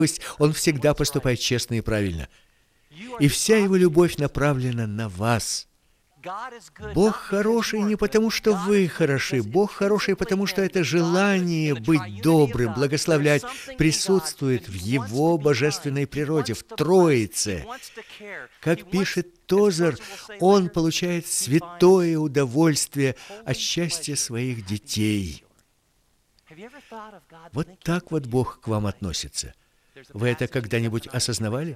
Он всегда поступает честно и правильно. И вся Его любовь направлена на вас. Бог хороший не потому, что вы хороши. Бог хороший, потому что это желание быть добрым, благословлять, присутствует в Его божественной природе, в Троице. Как пишет Тозер, Он получает святое удовольствие от счастья своих детей. Вот так вот Бог к вам относится. Вы это когда-нибудь осознавали?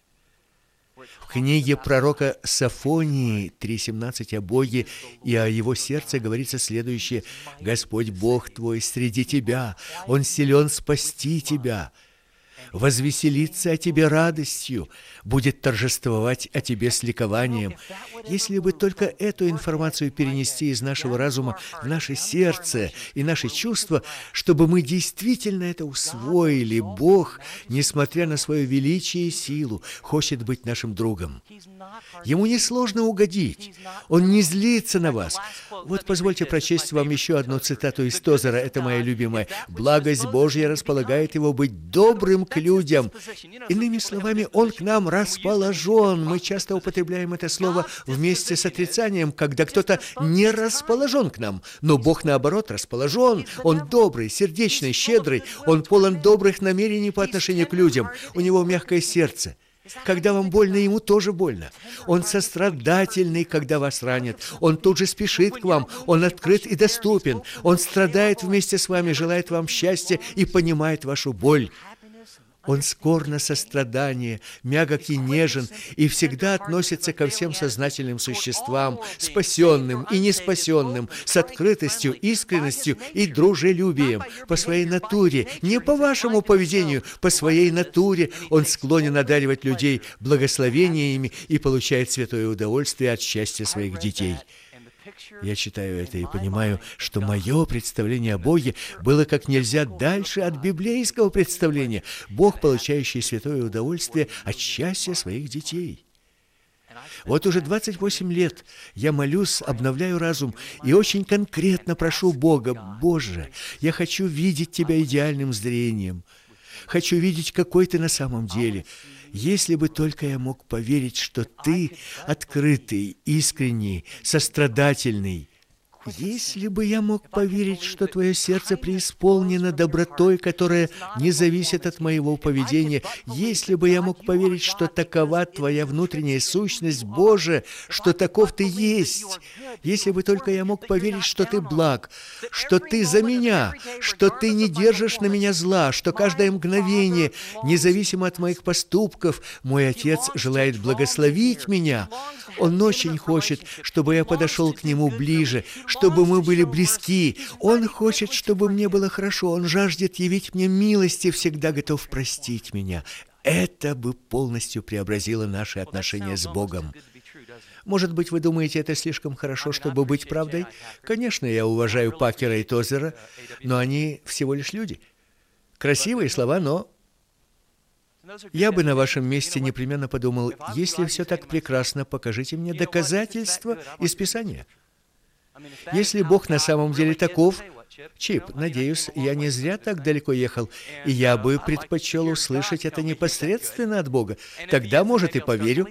В книге пророка Софонии 3:17 о Боге и о Его сердце говорится следующее: «Господь Бог твой среди тебя, Он силен спасти тебя, возвеселится о тебе радостью, будет торжествовать о тебе с ликованием». Если бы только эту информацию перенести из нашего разума в наше сердце и наши чувства, чтобы мы действительно это усвоили, Бог, несмотря на свое величие и силу, хочет быть нашим другом. Ему несложно угодить. Он не злится на вас. Вот позвольте прочесть вам еще одну цитату из Тозера, это моя любимая. «Благость Божья располагает его быть добрым к людям». Иными словами, Он к нам расположен. Мы часто употребляем это слово вместе с отрицанием, когда кто-то не расположен к нам. Но Бог, наоборот, расположен. Он добрый, сердечный, щедрый. Он полон добрых намерений по отношению к людям. У Него мягкое сердце. Когда вам больно, Ему тоже больно. Он сострадательный, когда вас ранят. Он тут же спешит к вам. Он открыт и доступен. Он страдает вместе с вами, желает вам счастья и понимает вашу боль. Он скор на сострадание, мягок и нежен, и всегда относится ко всем сознательным существам, спасенным и неспасенным, с открытостью, искренностью и дружелюбием. По своей натуре, не по вашему поведению, по своей натуре Он склонен одаривать людей благословениями и получает святое удовольствие от счастья своих детей. Я читаю это и понимаю, что мое представление о Боге было как нельзя дальше от библейского представления. Бог, получающий святое удовольствие от счастья своих детей. Вот уже 28 лет я молюсь, обновляю разум и очень конкретно прошу Бога: «Боже, я хочу видеть Тебя идеальным зрением. Хочу видеть, какой Ты на самом деле. Если бы только я мог поверить, что Ты открытый, искренний, сострадательный. Если бы я мог поверить, что Твое сердце преисполнено добротой, которая не зависит от моего поведения, если бы я мог поверить, что такова Твоя внутренняя сущность, Боже, что таков Ты есть, если бы только я мог поверить, что Ты благ, что Ты за меня, что Ты не держишь на меня зла, что каждое мгновение, независимо от моих поступков, мой Отец желает благословить меня. Он очень хочет, чтобы я подошел к Нему ближе, чтобы мы были близки. Он хочет, чтобы мне было хорошо. Он жаждет явить мне милость и всегда готов простить меня. Это бы полностью преобразило наши отношения с Богом. Может быть, вы думаете, это слишком хорошо, чтобы быть правдой? Конечно, я уважаю Пакера и Тозера, но они всего лишь люди. Красивые слова, но... Я бы на вашем месте непременно подумал: если все так прекрасно, покажите мне доказательства из Писания. Если Бог на самом деле таков, Чип, надеюсь, я не зря так далеко ехал, и я бы предпочел услышать это непосредственно от Бога. Тогда, может, и поверю.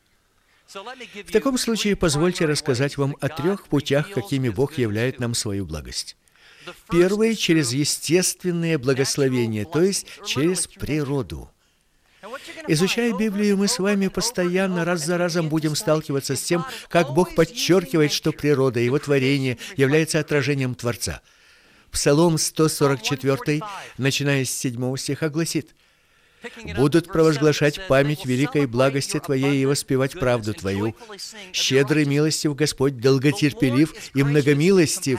В таком случае, позвольте рассказать вам о 3 путях, какими Бог являет нам свою благость. Первый — через естественные благословения, то есть через природу. Изучая Библию, мы с вами постоянно, раз за разом будем сталкиваться с тем, как Бог подчеркивает, что природа, Его творение, является отражением Творца. Псалом 144, начиная с 7 стиха, гласит: «Будут провозглашать память великой благости Твоей и воспевать правду Твою. Щедрый милостив Господь, долготерпелив и многомилостив».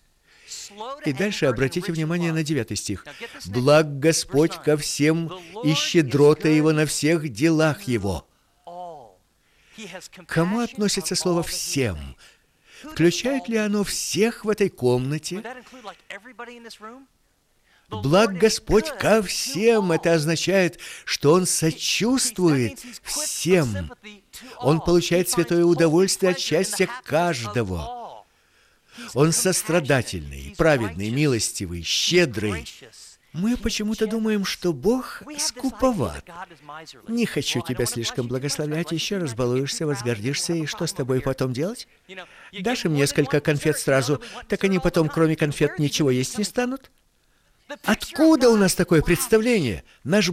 И дальше обратите внимание на 9 стих. «Благ Господь ко всем, и щедрота Его на всех делах Его». К кому относится слово «всем»? Включает ли оно всех в этой комнате? Благ Господь ко всем. Это означает, что Он сочувствует всем. Он получает святое удовольствие от счастья каждого. Он сострадательный, праведный, милостивый, щедрый. Мы почему-то думаем, что Бог скуповат. Не хочу тебя слишком благословлять, еще раз балуешься, возгордишься, и что с тобой потом делать? Дашь им несколько конфет сразу, так они потом, кроме конфет, ничего есть не станут? Откуда у нас такое представление? Наш